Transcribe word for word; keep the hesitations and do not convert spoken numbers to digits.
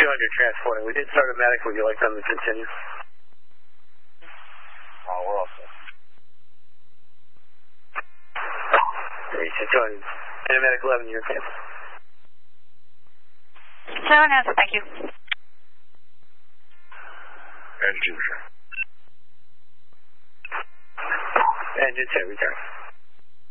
two hundred transporting. We did start a medic. Would you like them to continue? Oh, we're all set. two hundred. Paramedic eleven, you're okay. Seven answer, thank you. Engine. Engine ten, return.